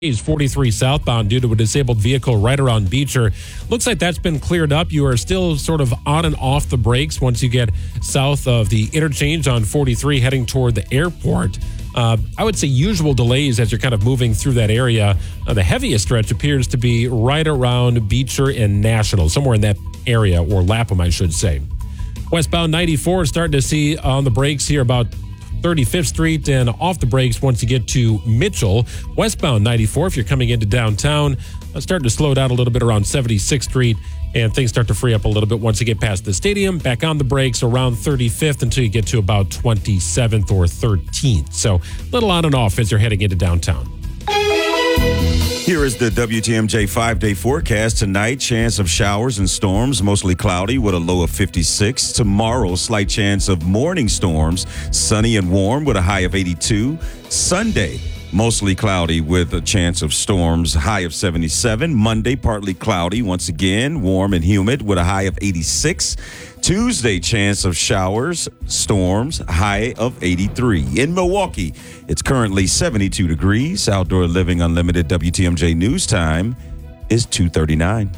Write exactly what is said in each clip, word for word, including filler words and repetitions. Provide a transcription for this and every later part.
He's forty-three southbound due to a disabled vehicle right around Beecher. Looks like that's been cleared up. You are still sort of on and off the brakes once you get south of the interchange on forty-three heading toward the airport. Uh, I would say usual delays as you're kind of moving through that area. Uh, the heaviest stretch appears to be right around Beecher and National, somewhere in that area, or Lapham, I should say. Westbound ninety-four, starting to see on the brakes here about thirty-fifth Street and off the brakes once you get to Mitchell. Westbound ninety-four, if you're coming into downtown, uh, starting to slow down a little bit around seventy-sixth Street, and things start to free up a little bit once you get past the stadium. Back on the brakes around thirty-fifth until you get to about twenty-seventh or thirteenth. So a little on and off as you're heading into downtown. Here is the W T M J five-day forecast. Tonight, chance of showers and storms, mostly cloudy with a low of fifty-six. Tomorrow, slight chance of morning storms, sunny and warm with a high of eighty-two. Sunday, mostly cloudy with a chance of storms, high of seventy-seven. Monday, partly cloudy, once again, warm and humid with a high of eighty-six. Tuesday, chance of showers, storms, high of eighty-three. In Milwaukee, it's currently seventy-two degrees. Outdoor Living Unlimited W T M J News Time is two thirty-nine.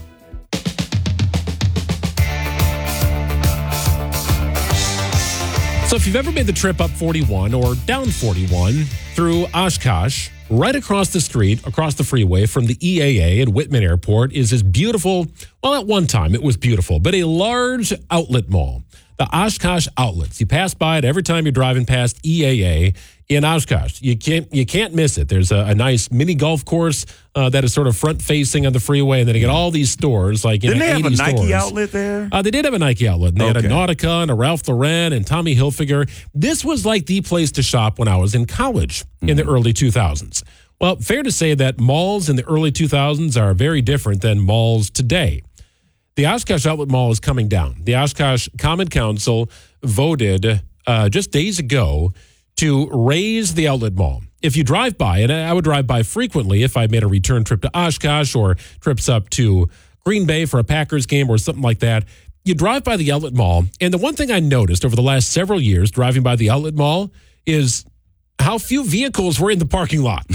So if you've ever made the trip up forty-one or down forty-one through Oshkosh, right across the street, across the freeway from the E A A at Whitman Airport is this beautiful, well, at one time it was beautiful, but a large outlet mall, the Oshkosh Outlets. You pass by it every time you're driving past E A A in Oshkosh. You can't you can't miss it. There's a, a nice mini golf course uh, that is sort of front facing on the freeway, and then you get all these stores like you Didn't know, they have eighty a Nike stores. outlet there? Uh, they did have a Nike outlet. And they Okay. had a Nautica and a Ralph Lauren and Tommy Hilfiger. This was like the place to shop when I was in college mm-hmm. in the early two thousands. Well, fair to say that malls in the early two thousands are very different than malls today. The Oshkosh Outlet Mall is coming down. The Oshkosh Common Council voted uh, just days ago to raise the outlet mall. If you drive by, and I would drive by frequently if I made a return trip to Oshkosh or trips up to Green Bay for a Packers game or something like that, you drive by the outlet mall, and the one thing I noticed over the last several years driving by the outlet mall is how few vehicles were in the parking lot.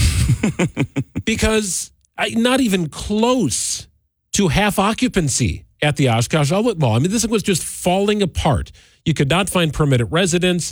Because I, not even close to half occupancy at the Oshkosh Outlet Mall. I mean, this thing was just falling apart. You could not find permanent residents.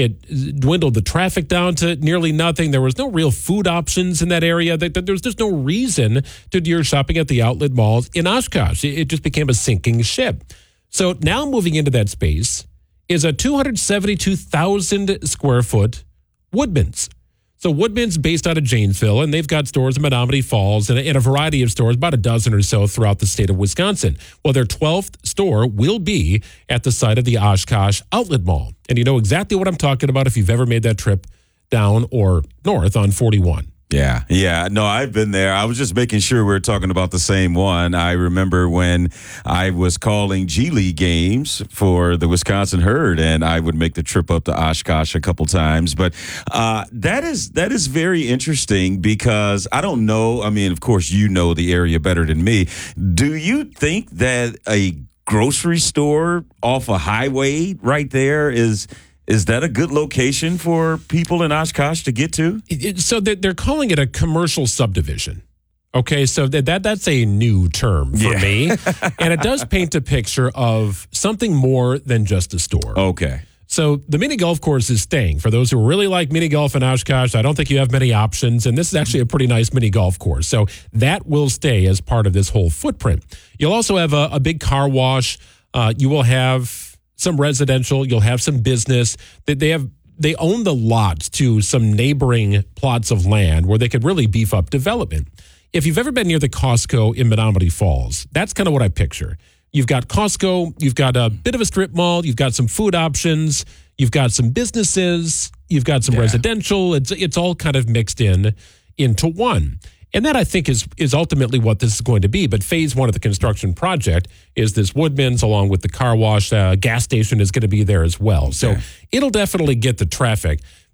It dwindled the traffic down to nearly nothing. There was no real food options in that area. There's just no reason to do your shopping at the outlet malls in Oshkosh. It just became a sinking ship. So now moving into that space is a two hundred seventy-two thousand square foot Woodman's. So Woodman's based out of Janesville, and they've got stores in Menominee Falls and in a variety of stores, about a dozen or so throughout the state of Wisconsin. Well, their twelfth store will be at the site of the Oshkosh Outlet Mall. And you know exactly what I'm talking about if you've ever made that trip down or north on forty-one. Yeah, yeah. No, I've been there. I was just making sure we were talking about the same one. I remember when I was calling G League games for the Wisconsin Herd, and I would make the trip up to Oshkosh a couple times. But uh, that is that is very interesting because I don't know. I mean, of course, you know the area better than me. Do you think that a grocery store off a highway right there is Is that a good location for people in Oshkosh to get to? It, it, so they're, they're calling it a commercial subdivision. Okay, so that, that that's a new term for Yeah. me. And it does paint a picture of something more than just a store. Okay. So the mini golf course is staying. For those who really like mini golf in Oshkosh, I don't think you have many options. And this is actually a pretty nice mini golf course. So that will stay as part of this whole footprint. You'll also have a, a big car wash. Uh, you will have some residential, you'll have some business. That they have, they own the lots to some neighboring plots of land where they could really beef up development. If you've ever been near the Costco in Menominee Falls, that's kind of what I picture. You've got Costco, you've got a bit of a strip mall, you've got some food options, you've got some businesses, you've got some Yeah. residential. It's it's all kind of mixed in into one. And that, I think, is is ultimately what this is going to be. But phase one of the construction project is this Woodman's, along with the car wash. Uh, gas station is going to be there as well. So Okay. it'll definitely get the traffic.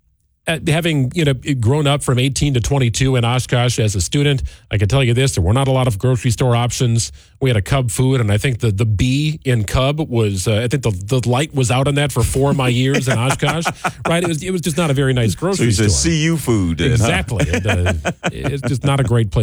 uh, having you know grown up from eighteen to twenty-two in Oshkosh as a student, I can tell you this: there were not a lot of grocery store options. We had a Cub food, and I think the the B in Cub was uh, I think the the light was out on that for four of my years in Oshkosh. Right? It was it was just not a very nice grocery so store. So you said C U food. Then, exactly. Huh? and, uh, it's just not a great place.